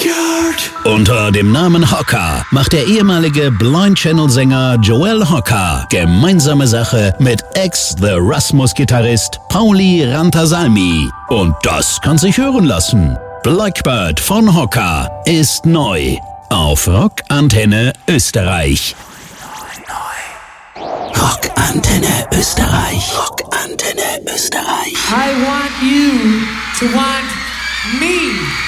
Backyard. Unter dem Namen Hocker macht der ehemalige Blind Channel-Sänger Joel Hocker gemeinsame Sache mit Ex-The Rasmus-Gitarrist Pauli Rantasalmi. Und das kann sich hören lassen. Blackbird von Hocker ist neu auf Rockantenne Österreich. Rockantenne Österreich. Rockantenne Österreich. I want you to want me.